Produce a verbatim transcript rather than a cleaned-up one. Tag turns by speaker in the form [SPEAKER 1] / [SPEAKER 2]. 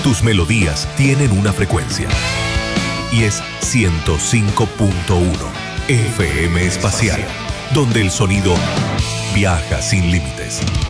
[SPEAKER 1] tus melodías tienen una frecuencia. Y es ciento cinco punto uno F M Espacial, donde el sonido viaja sin límites.